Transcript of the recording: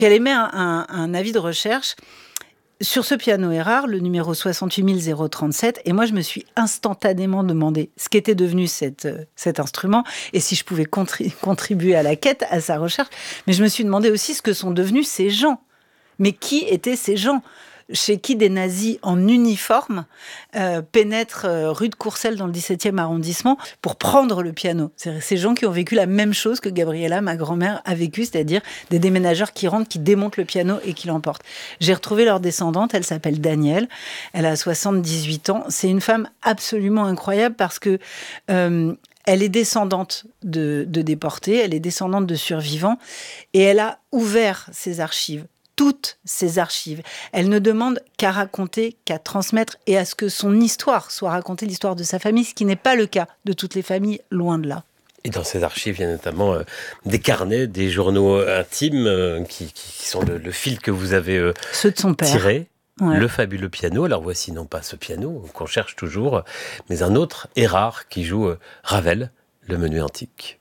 Elle émet un avis de recherche sur ce piano Erard, le numéro 68037, et moi je me suis instantanément demandé ce qu'était devenu cet instrument et si je pouvais contribuer à la quête, à sa recherche. Mais je me suis demandé aussi ce que sont devenus ces gens. Mais qui étaient ces gens ? Chez qui des nazis en uniforme pénètrent rue de Courcelles dans le 17e arrondissement pour prendre le piano. C'est ces gens qui ont vécu la même chose que Gabriella, ma grand-mère, a vécu, c'est-à-dire des déménageurs qui rentrent, qui démontent le piano et qui l'emportent. J'ai retrouvé leur descendante, elle s'appelle Danielle, elle a 78 ans. C'est une femme absolument incroyable parce que elle est descendante de déportés, elle est descendante de survivants et elle a ouvert ses archives. Toutes ses archives. Elle ne demande qu'à raconter, qu'à transmettre et à ce que son histoire soit racontée, l'histoire de sa famille, ce qui n'est pas le cas de toutes les familles, loin de là. Et dans ces archives, il y a notamment des carnets, des journaux intimes qui sont le fil que vous avez ceux de son père. Tiré. Ouais. Le fabuleux piano. Alors voici non pas ce piano qu'on cherche toujours, mais un autre Erard qui joue Ravel, le Menuet antique.